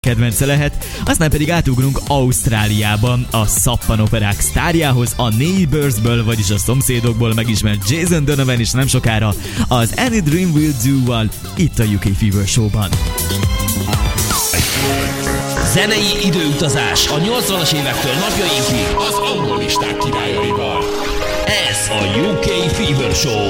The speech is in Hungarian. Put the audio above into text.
kedvence lehet, aztán pedig átugrunk Ausztráliában a szappanoperák sztárjához, a Neighboursből, vagyis a szomszédokból megismert Jason Donovan is nem sokára az Any Dream Will Do-val itt a UK Fever Show-ban. Zenei időutazás a 80-as évektől napjainkig az angol listák királyaival. Ez a UK Fever Show.